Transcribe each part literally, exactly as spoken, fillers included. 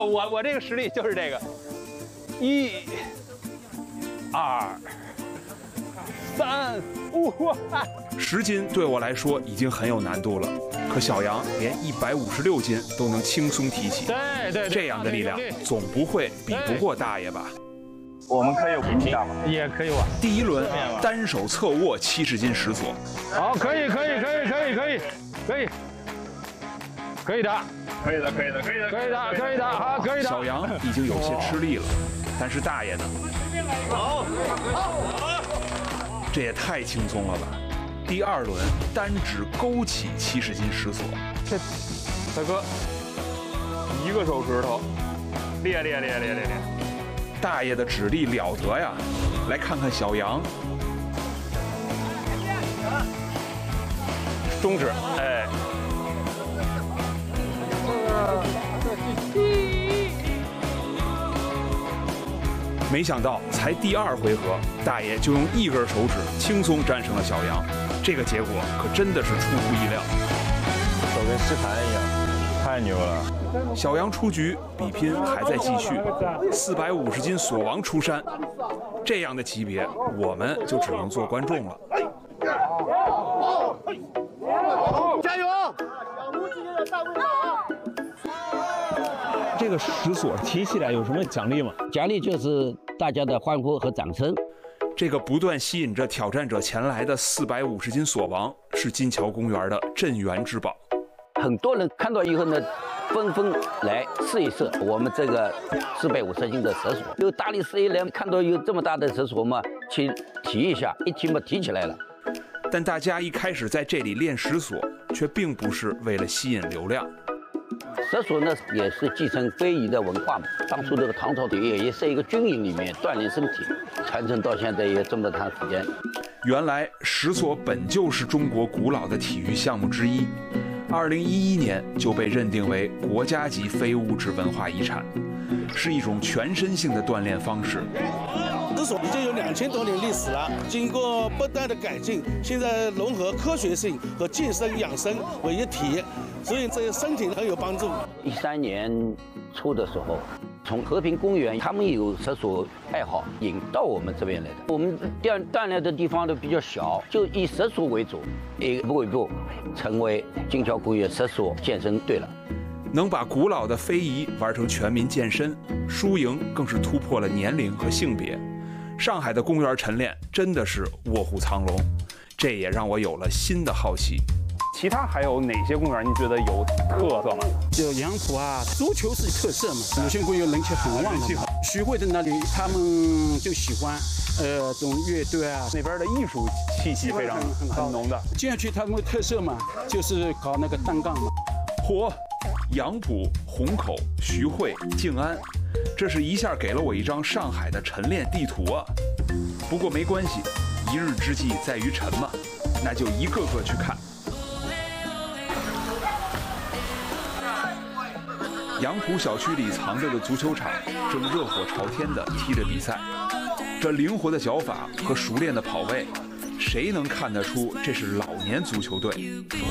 我我这个实力就是这个，一、二、三、五。 十斤对我来说已经很有难度了，可小杨连一百五十六斤都能轻松提起。 对对， 这样的力量总不会比不过大爷吧？ 我们可以比一下吗？ 也可以吧。 第一轮单手侧卧七十斤石锁。 好，可以可以可以可以可以可以可以的。 可以的，可以的，可以的， 可以的，可以的，好，可以的。 小杨已经有些吃力了，但是大爷呢？ 好， 这也太轻松了吧！第二轮单指勾起七十斤石锁， 这大哥一个手指头，练练练练练练。 大爷的指力了得呀！来看看小杨， 中指，哎。 没想到才第二回合，大爷就用一根手指轻松战胜了小杨，这个结果可真的是出乎意料。 手跟吸盘一样，太牛了！ 小杨出局，比拼还在继续。四百五十斤锁王出山，这样的级别，我们就只能做观众了。 加油！ 这个石锁提起来有什么奖励吗？ 奖励就是大家的欢呼和掌声。 这个不断吸引着挑战者前来的四百五十斤锁王，是金桥公园的镇园之宝。 很多人看到以后呢，纷纷来试一试我们这个四百五十斤的石锁。有大力士一来看到有这么大的石锁嘛，去提一下，一提嘛提起来了。 但大家一开始在这里练石锁，却并不是为了吸引流量。 石锁呢，也是继承非遗的文化嘛。当初这个唐朝的也也是一个军营里面锻炼身体，传承到现在也这么长时间。 原来石锁本就是中国古老的体育项目之一，二零一一年就被认定为国家级非物质文化遗产，是一种全身性的锻炼方式。 石锁已经有两千多年历史了，经过不断的改进，现在融合科学性和健身养生为一体，所以对身体很有帮助。 一三年初的时候，从和平公园他们有石锁爱好引到我们这边来的。我们锻锻炼的地方都比较小，就以石锁为主，一步一步成为金桥公园石锁健身队了。 能把古老的非遗玩成全民健身，输赢更是突破了年龄和性别。上海的公园晨练真的是卧虎藏龙，这也让我有了新的好奇。 其他还有哪些公园你觉得有特色吗？ 就杨浦啊，足球是特色嘛，鲁迅公园人气很旺的。徐汇的那里他们就喜欢，呃，这种乐队啊， 那边的艺术气息非常很浓的。 接下去他们的特色嘛，就是搞那个单杠嘛。 嚯！ 杨浦、虹口、徐汇、静安，这是一下给了我一张上海的晨练地图啊！不过没关系，一日之计在于晨嘛，那就一个个去看。杨浦小区里藏着的足球场正热火朝天地踢着比赛，这灵活的脚法和熟练的跑位，谁能看得出这是老年足球队？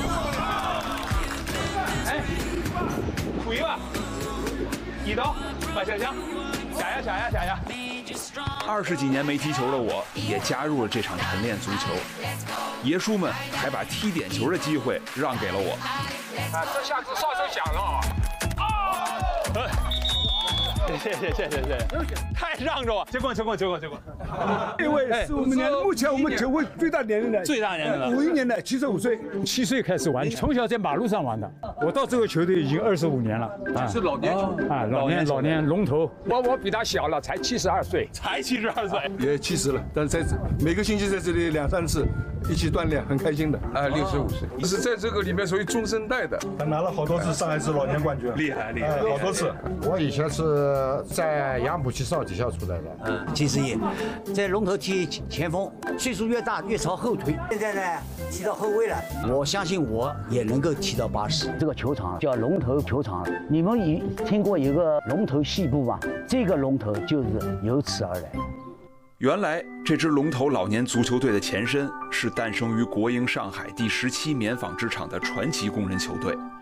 哎。 补一个，一刀，把小枪，下呀下呀下呀！ 二十几年没踢球的我，也加入了这场晨练足球。爷叔们还把踢点球的机会让给了我。 啊，这下子哨声响了啊！谢谢谢谢谢谢，太让着我，结棍结棍结棍结棍！ 这位是我们年目前我们球会最大年龄的， 最大年龄的， 五一年的，七十五岁， 七岁开始玩，从小在马路上玩的。我到这个球队已经二十五年了，啊， 是老年球啊，老年老年龙头。 我我比他小了，才七十二岁，才七十二岁， 也七十了，但是在每个星期在这里两三次一起锻炼，很开心的。 啊，六十五岁，是在这个里面属于中生代的。 他拿了好多次上海市老年冠军， 厉害厉害， 好多次。 我以前是在杨浦区少体校出来的， 嗯，七十一，在龙头踢前锋，岁数越大越朝后推。现在呢，踢到后卫了，我相信我也能够踢到八十。 这个球场叫龙头球场，你们有听过一个龙头戏部吗？这个龙头就是由此而来。 原来这支龙头老年足球队的前身是诞生于国营上海第十七棉纺织厂的传奇工人球队。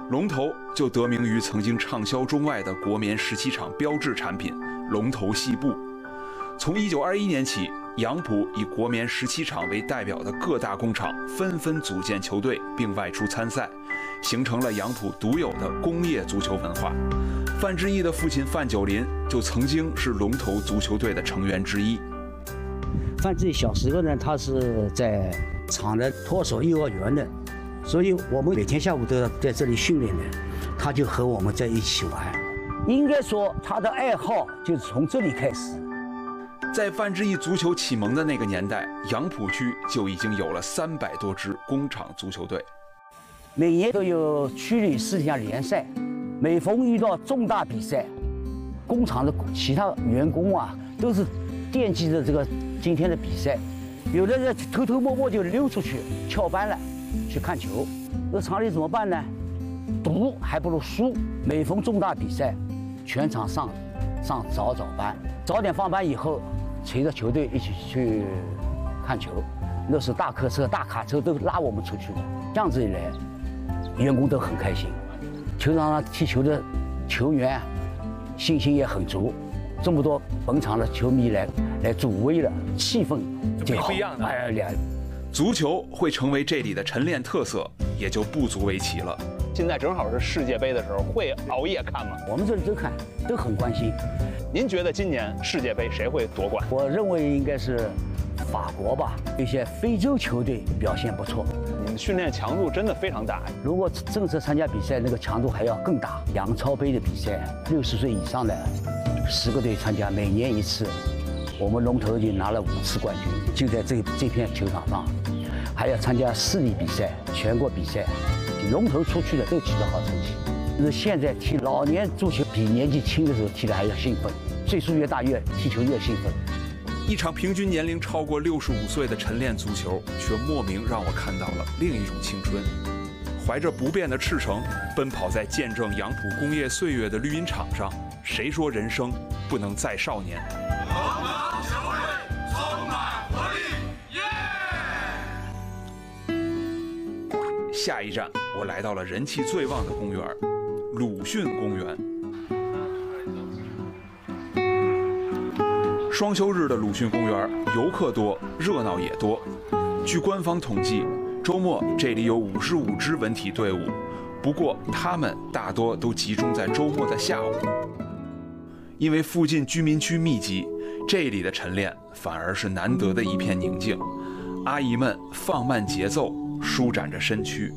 龙头就得名于曾经畅销中外的国棉十七厂标志产品龙头细布。从一九二一年起，杨浦以国棉十七厂为代表的各大工厂纷纷组建球队并外出参赛，形成了杨浦独有的工业足球文化。范志毅的父亲范九林就曾经是龙头足球队的成员之一。 范志毅小时候呢，他是在厂的托手幼儿园的，所以我们每天下午都要在这里训练的，他就和我们在一起玩。应该说他的爱好就是从这里开始。 在范志毅足球启蒙的那个年代，杨浦区就已经有了三百多支工厂足球队， 每年都有区里四项联赛。每逢遇到重大比赛，工厂的其他员工啊，都是惦记着这个今天的比赛，有的人偷偷摸摸就溜出去翘班了，去看球。那厂里怎么办呢？赌还不如输。每逢重大比赛，全场上上早早班，早点放班以后，随着球队一起去看球。那时大客车、大卡车都拉我们出去的，这样子一来，员工都很开心。球场上踢球的球员信心也很足，这么多本场的球迷来来助威了，气氛就不一样的。 哎呀， 足球会成为这里的晨练特色，也就不足为奇了。 现在正好是世界杯的时候，会熬夜看吗？ 我们这里都看，都很关心。 您觉得今年世界杯谁会夺冠？ 我认为应该是法国吧，一些非洲球队表现不错。 你们训练强度真的非常大。 如果正式参加比赛，那个强度还要更大。杨超杯的比赛，六十岁以上的十个队参加，每年一次。我们龙头已经拿了五次冠军，就在这这片球场上。还要参加市里比赛、全国比赛，龙头出去的都取得好成绩。就是现在踢老年足球，比年纪轻的时候踢的还要兴奋，岁数越大越踢球越兴奋。 一场平均年龄超过六十五岁的晨练足球，却莫名让我看到了另一种青春。怀着不变的赤诚，奔跑在见证杨浦工业岁月的绿茵场上，谁说人生不能再少年？ 龙头球队充满活力，耶！ 下一站，我来到了人气最旺的公园——鲁迅公园。双休日的鲁迅公园，游客多，热闹也多。据官方统计，周末这里有五十五支文体队伍，不过他们大多都集中在周末的下午。因为附近居民区密集，这里的晨练反而是难得的一片宁静。阿姨们放慢节奏，舒展着身躯。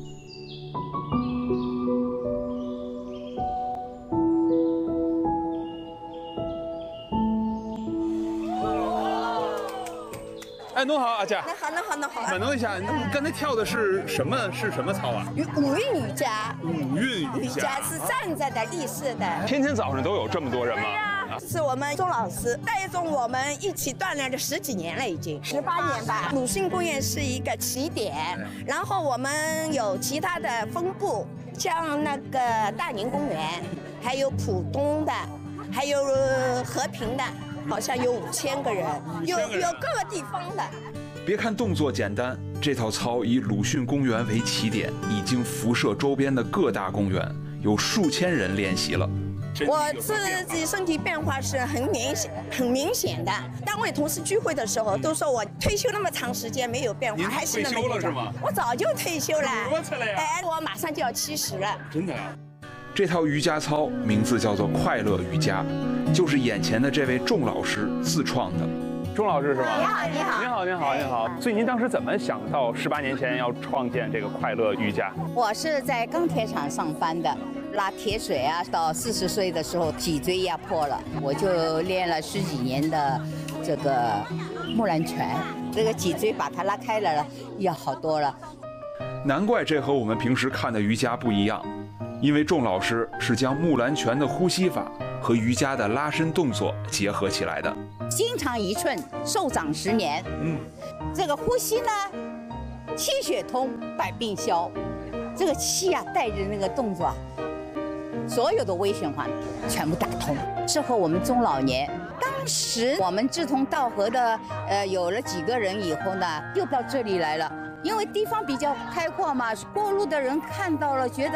哎，侬好，阿姐。 那好，那好，那好。 满弄一下，你刚才跳的是什么？是什么操啊？ 五韵瑜伽。 五韵瑜伽是站着的，立式的。 天天早上都有这么多人吗？ 是我们钟老师带动我们一起锻炼了十几年了，已经十八年吧。鲁迅公园是一个起点，然后我们有其他的分部，像那个大宁公园，还有浦东的，还有和平的。好像有五千个人，有有各个地方的。 别看动作简单，这套操以鲁迅公园为起点，已经辐射周边的各大公园，有数千人练习了。 我自己身体变化是很明显、很明显的。单位同事聚会的时候都说我退休那么长时间没有变化，还是那么退休了是吗？ 我早就退休了。 多次了呀！ 哎，我马上就要七十了。 真的呀？ 这套瑜伽操名字叫做快乐瑜伽，就是眼前的这位仲老师自创的。 钟老师是吗？ 你好，你好， 你好，你好，你好。所以您当时怎么想到十八年前要创建这个快乐瑜伽？ 我是在钢铁厂上班的，拉铁水啊，到四十岁的时候脊椎压迫了，我就练了十几年的这个木兰拳，这个脊椎把它拉开了，也好多了。 难怪这和我们平时看的瑜伽不一样。因为仲老师是将木兰拳的呼吸法和瑜伽的拉伸动作结合起来的。 筋长一寸，寿长十年。嗯，这个呼吸呢，气血通，百病消。这个气啊，带着那个动作啊，所有的微循环全部打通，适合我们中老年。当时我们志同道合的，呃，有了几个人以后呢，又到这里来了。因为地方比较开阔嘛，过路的人看到了，觉得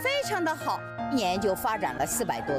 非常的好，一年就发展了四百多